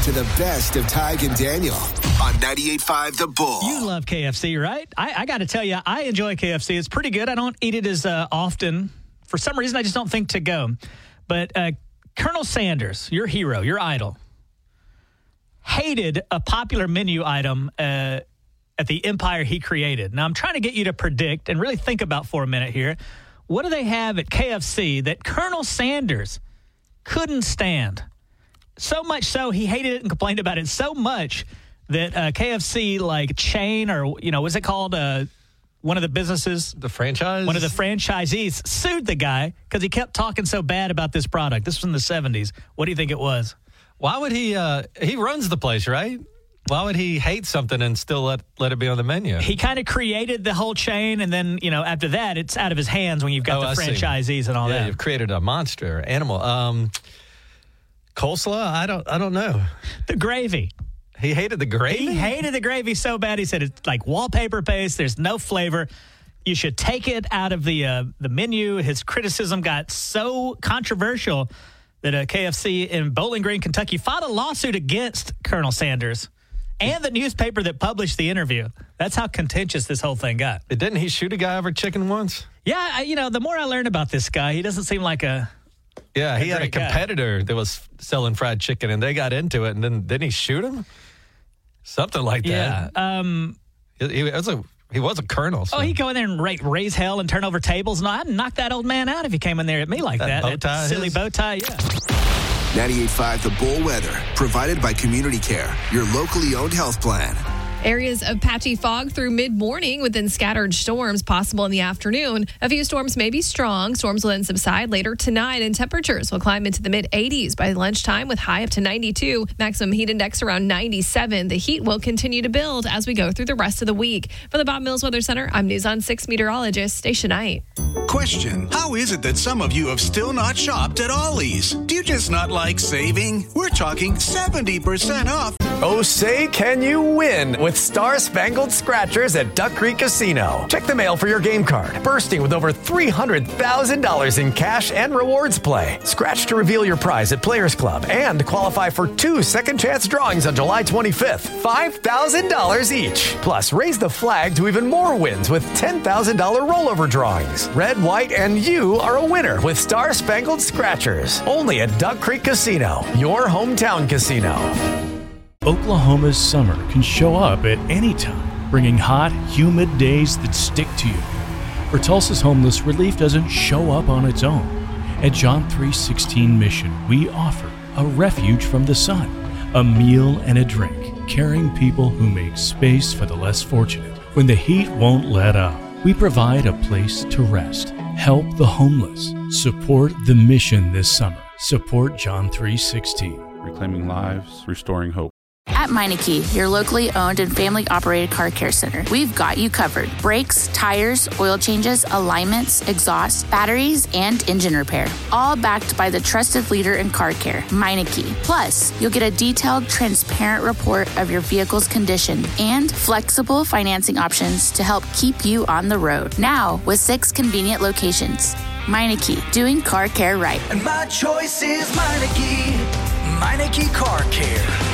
to the best of Tig and Daniel on 98.5 The Bull. You love KFC, right? I got to tell you, I enjoy KFC. It's pretty good. I don't eat it as often. For some reason, I just don't think to go. But Colonel Sanders, your hero, your idol, hated a popular menu item at the empire he created. Now, I'm trying to get you to predict and really think about for a minute here. What do they have at KFC that Colonel Sanders couldn't stand? So much so, he hated it and complained about it so much that KFC, like chain or, what's it called? One of the businesses. The franchise? One of the franchisees sued the guy because he kept talking so bad about this product. This was in the 70s. What do you think it was? Why would he runs the place, right? Why would he hate something and still let it be on the menu? He kind of created the whole chain, and then, after that, it's out of his hands when you've got the franchisees and all that. Yeah, you've created a monster, animal. Coleslaw? I don't know. The gravy. He hated the gravy? He hated the gravy so bad, he said it's like wallpaper paste. There's no flavor. You should take it out of the menu. His criticism got so controversial that KFC in Bowling Green, Kentucky, filed a lawsuit against Colonel Sanders and the newspaper that published the interview. That's how contentious this whole thing got. Didn't he shoot a guy over chicken once? Yeah, the more I learn about this guy, he doesn't seem like a... Yeah, he had a competitor that was selling fried chicken, and they got into it, and then didn't he shoot him? Something like that. Yeah. He was a colonel. So. Oh, he'd go in there and raise hell and turn over tables. No, I'd knock that old man out if he came in there at me like that. Bow tie silly bow tie, yeah. 98.5 The Bull weather, provided by Community Care, your locally owned health plan. Areas of patchy fog through mid-morning with then scattered storms possible in the afternoon. A few storms may be strong. Storms will then subside later tonight, and temperatures will climb into the mid-80s by lunchtime with high up to 92. Maximum heat index around 97. The heat will continue to build as we go through the rest of the week. For the Bob Mills Weather Center, I'm News on 6 meteorologist Stacia Knight. Question: how is it that some of you have still not shopped at Ollie's? Do you just not like saving? We're talking 70% off. Oh, say can you win with Star Spangled Scratchers at Duck Creek Casino. Check the mail for your game card, bursting with over $300,000 in cash and rewards play. Scratch to reveal your prize at Players Club and qualify for 2 second chance drawings on July 25th. $5,000 each. Plus, raise the flag to even more wins with $10,000 rollover drawings. Red, white, and you are a winner with Star Spangled Scratchers. Only at Duck Creek Casino, your hometown casino. Oklahoma's summer can show up at any time, bringing hot, humid days that stick to you. For Tulsa's homeless, relief doesn't show up on its own. At John 3:16 Mission, we offer a refuge from the sun, a meal and a drink, caring people who make space for the less fortunate. When the heat won't let up, we provide a place to rest. Help the homeless. Support the mission this summer. Support John 3:16. Reclaiming lives, restoring hope. At Meineke, your locally owned and family-operated car care center, we've got you covered. Brakes, tires, oil changes, alignments, exhaust, batteries, and engine repair. All backed by the trusted leader in car care, Meineke. Plus, you'll get a detailed, transparent report of your vehicle's condition and flexible financing options to help keep you on the road. Now, with 6 convenient locations. Meineke, doing car care right. And my choice is Meineke. Meineke Car Care.